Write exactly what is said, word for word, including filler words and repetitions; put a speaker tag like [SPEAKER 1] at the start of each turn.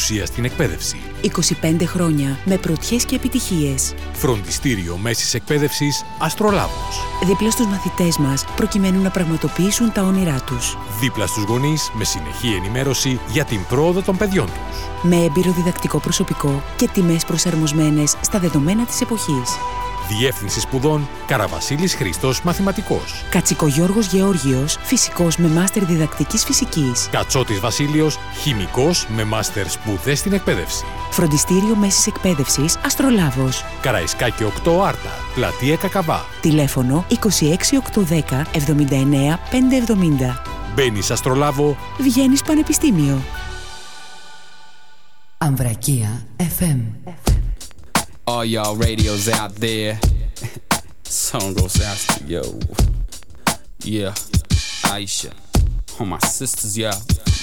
[SPEAKER 1] ουσία στην εκπαίδευση.
[SPEAKER 2] είκοσι πέντε χρόνια με πρωτιές και επιτυχίες.
[SPEAKER 1] Φροντιστήριο Μέσης Εκπαίδευσης Αστρολάβος.
[SPEAKER 2] Δίπλα στους μαθητές μας προκειμένου να πραγματοποιήσουν τα όνειρά τους.
[SPEAKER 1] Δίπλα στους γονείς με συνεχή ενημέρωση για την πρόοδο των παιδιών τους.
[SPEAKER 2] Με έμπειρο διδακτικό προσωπικό και τιμές προσαρμοσμένες στα δεδομένα της εποχής.
[SPEAKER 1] Διεύθυνση σπουδών Καραβασίλης Χρήστος Μαθηματικός.
[SPEAKER 2] Κατσικογιώργος Γεώργιος, φυσικός με μάστερ διδακτικής φυσικής.
[SPEAKER 1] Κατσότης Βασίλειος, χημικός με μάστερ σπουδές στην εκπαίδευση.
[SPEAKER 2] Φροντιστήριο Μέσης Εκπαίδευσης Αστρολάβος.
[SPEAKER 1] Καραϊσκάκη οκτώ Άρτα, Πλατεία Κακαβά.
[SPEAKER 2] Τηλέφωνο είκοσι έξι οκτακόσια δέκα εβδομήντα εννέα πεντακόσια εβδομήντα.
[SPEAKER 1] Μπαίνεις Αστρολάβο,
[SPEAKER 2] βγαίνεις πανεπιστήμιο. Αμβρακία εφ εμ.
[SPEAKER 3] All y'all radios out there. Song goes out to yo. Yeah, Aisha. All my sisters, yeah.